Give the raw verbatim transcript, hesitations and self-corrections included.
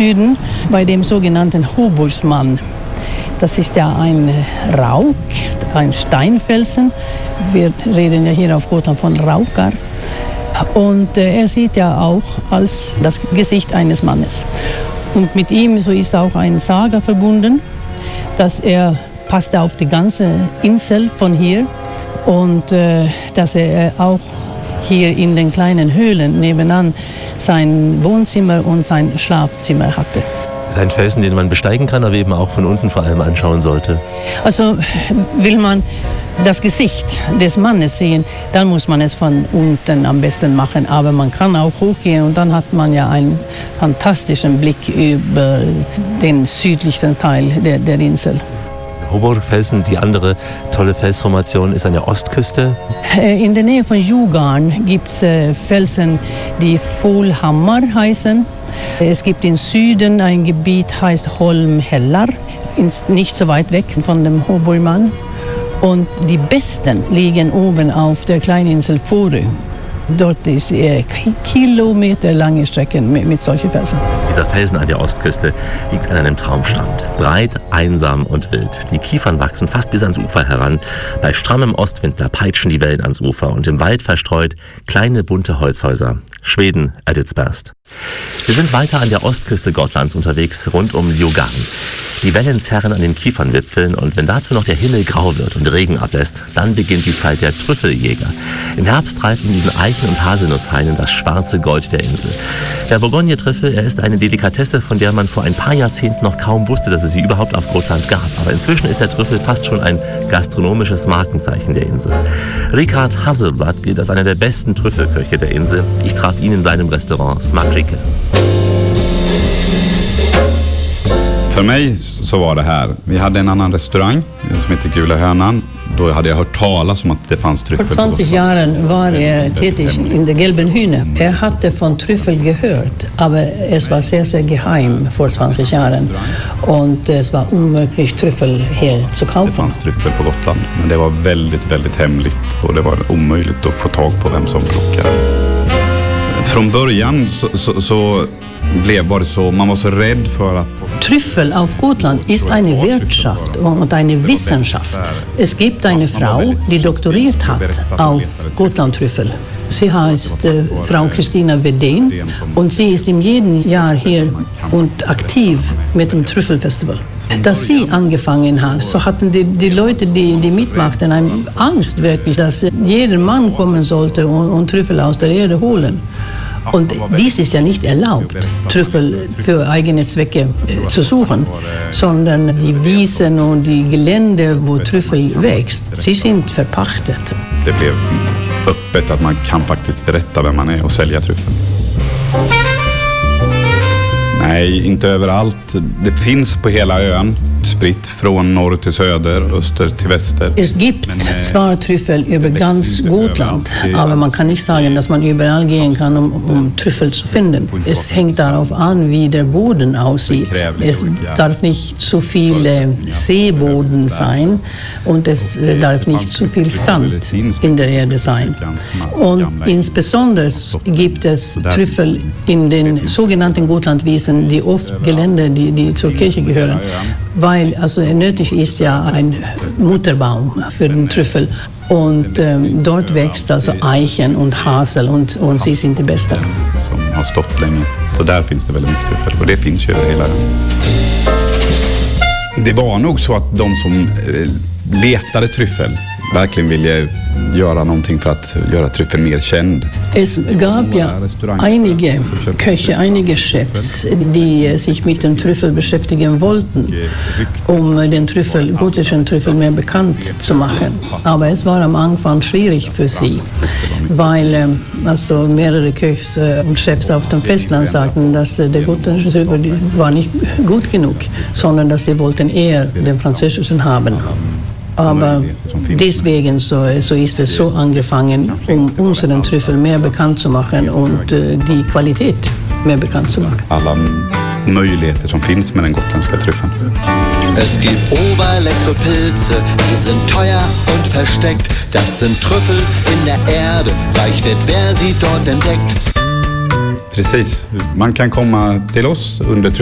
Süden bei dem sogenannten Hoburgsmann. Das ist ja ein Rauk, ein Steinfelsen. Wir reden ja hier auf Gotland von Raukar. Und äh, er sieht ja auch als das Gesicht eines Mannes. Und mit ihm so ist auch eine Saga verbunden, dass er passt auf die ganze Insel von hier und äh, dass er auch hier in den kleinen Höhlen nebenan sein Wohnzimmer und sein Schlafzimmer hatte. Das ist ein Felsen, den man besteigen kann, aber eben auch von unten vor allem anschauen sollte. Also will man das Gesicht des Mannes sehen, dann muss man es von unten am besten machen. Aber man kann auch hochgehen und dann hat man ja einen fantastischen Blick über den südlichen Teil der, der Insel. Hoburgfelsen, die andere tolle Felsformation, ist an der Ostküste. In der Nähe von Djurgården gibt es Felsen, die Folhammar heißen. Es gibt im Süden ein Gebiet, heißt Holmhällar, nicht so weit weg von dem Hoburgmann. Und die besten liegen oben auf der Kleininsel Fårö. Dort ist äh, kilometerlange Strecken mit, mit solchen Felsen. Dieser Felsen an der Ostküste liegt an einem Traumstrand. Breit, einsam und wild. Die Kiefern wachsen fast bis ans Ufer heran. Bei strammem Ostwind da peitschen die Wellen ans Ufer und im Wald verstreut kleine bunte Holzhäuser. Schweden at its best. Wir sind weiter an der Ostküste Gotlands unterwegs, rund um Djurgården. Die Wellen zerren an den Kiefernwipfeln und wenn dazu noch der Himmel grau wird und Regen ablässt, dann beginnt die Zeit der Trüffeljäger. Im Herbst treibt in diesen Eichen- und Haselnusshainen das schwarze Gold der Insel. Der Bourgogne-Trüffel, er ist eine Delikatesse, von der man vor ein paar Jahrzehnten noch kaum wusste, dass es sie überhaupt auf Gotland gab. Aber inzwischen ist der Trüffel fast schon ein gastronomisches Markenzeichen der Insel. Richard Hasselblad gilt als einer der besten Trüffelköche der Insel. Ich traf ihn in seinem Restaurant Smakrike. För mig så var det här. Vi hade en annan restaurang som heter Gula Hönan. Då hade jag hört talas om att det fanns tryffel. Vor zwanzig Jahren war er tätig in der Gelben Hühne. Er hatte von Trüffel gehört, aber es war sehr, sehr geheim vor zwanzig Jahren. Und es var unmöglich, Trüffel här zu kaufen. Det fanns tryffel på Gotland, men det var väldigt, väldigt hemligt. Och det var omöjligt att få tag på vem som plockade. Från början så, så, så blev det så, man var så rädd för att... Trüffel auf Gotland ist eine Wirtschaft und eine Wissenschaft. Es gibt eine Frau, die doktoriert hat auf Gotlandtrüffel. Sie heißt äh, Frau Christina Wedén und sie ist in jedem Jahr hier und aktiv mit dem Trüffelfestival. Dass sie angefangen hat, so hatten die, die Leute, die, die mitmachten, eine Angst wirklich, dass jeder Mann kommen sollte und, und Trüffel aus der Erde holen. Und dies ist ja nicht erlaubt, Trüffel für eigene Zwecke äh, zu suchen, sondern die Wiesen und die Gelände, wo Trüffel wächst, sie sind verpachtet. Det blev öppet att man kan faktiskt berätta vem man är och sälja tryffel. Nej, inte överallt. Det finns på hela ön, spritt från norr till söder, öster till väster. Es gibt zwar Trüffel über ganz Gotland, aber man kann nicht sagen, dass man überall gehen kann, um, um Trüffel zu finden. Es hängt darauf an, wie der Boden aussieht. Es darf nicht zu viel äh, Seeboden sein und es äh, darf nicht zu viel Sand in der Erde sein. Und insbesondere gibt es Trüffel in den sogenannten Gotlandwiesen, die oft Gelände, die, die zur Kirche gehören, weil also nötig ist ja ein Mutterbaum für den Trüffel und ähm, dort wächst also Eichen und Hasel und, und sie sind die besten. Som har stått länge, så där finns det väldigt mycket tryffel och det finns ju över hela ön. Det var nog så att de som eh, letade tryffel verkligen ville göra någonting för att göra tryffeln mer känd. Es gab ja einige Köche, einige Chefs, die sich mit dem Trüffel beschäftigen wollten, um den Trüffel, gotischen Trüffel mehr bekannt zu machen. Aber es war am Anfang schwierig für sie, weil also mehrere Köchs und Chefs auf dem Festland sagten, dass der gotische Trüffel war nicht gut genug, sondern dass sie wollten eher den französischen haben. Aber deswegen so, so ist es so angefangen, um unseren Trüffel mehr bekannt zu machen und äh, die Qualität mehr bekannt zu machen. Alla möjligheter som finns med den gotländska tryffeln. Es gibt oberleckere Pilze, die sind teuer und versteckt. Das sind Trüffel in der Erde, reich wird wer sie dort entdeckt. Precis, man kan komma till oss under